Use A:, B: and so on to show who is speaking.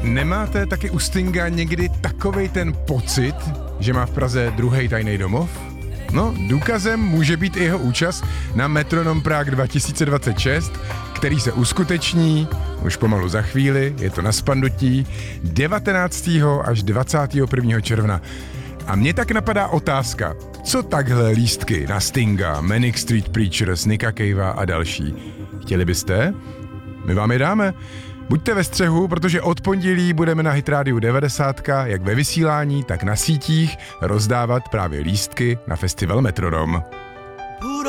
A: Nemáte taky u Stinga někdy takovej ten pocit, že má v Praze druhý tajný domov? No, důkazem může být i jeho účast na Metronom Prague 2026, který se uskuteční už pomalu za chvíli, je to na Spandutí, 19. až 21. června. A mně tak napadá otázka, co takhle lístky na Stinga, Manic Street Preachers, Nicka Cavea a další? Chtěli byste? My vám je dáme. Buďte ve střehu, protože od pondělí budeme na Hit Radio 90, jak ve vysílání, tak na sítích, rozdávat právě lístky na festival Metronom.